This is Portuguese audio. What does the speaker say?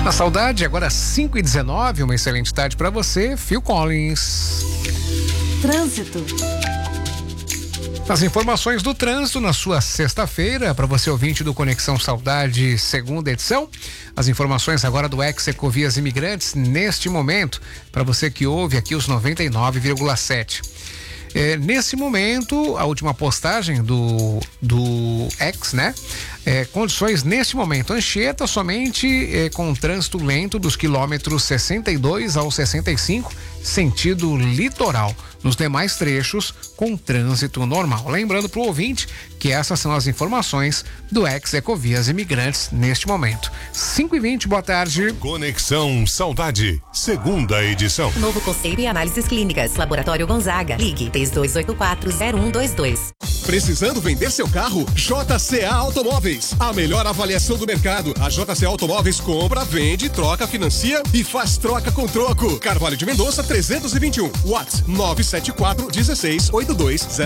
Na saudade, agora 5h19, uma excelente tarde para você, Phil Collins. Trânsito. As informações do trânsito na sua sexta-feira, para você ouvinte do Conexão Saudade, segunda edição. As informações agora do Ex-Ecovias Imigrantes, neste momento, para você que ouve aqui os 99,7. Nesse momento, a última postagem do X, né? Condições neste momento, Anchieta somente com trânsito lento dos quilômetros 62 ao 65, sentido litoral. Nos demais trechos, com trânsito normal. Lembrando para o ouvinte que essas são as informações do Ex-Ecovias Imigrantes neste momento. 5h20, boa tarde. Conexão Saudade, segunda edição. Novo conceito e análises clínicas. Laboratório Gonzaga. Ligue 3284-0122. Precisando vender seu carro? JCA Automóveis. A melhor avaliação do mercado. A JCA Automóveis compra, vende, troca, financia e faz troca com troco. Carvalho de Mendonça 321. WhatsApp 974 16 82